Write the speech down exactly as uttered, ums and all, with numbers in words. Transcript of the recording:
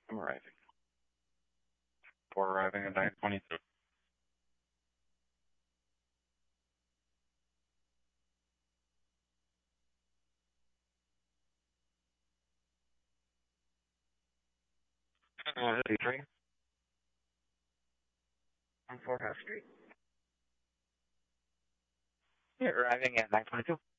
I'm arriving. Port arriving at nine twenty-two. Uh, C three. On Fort House Street. Yeah, arriving at nine twenty-two.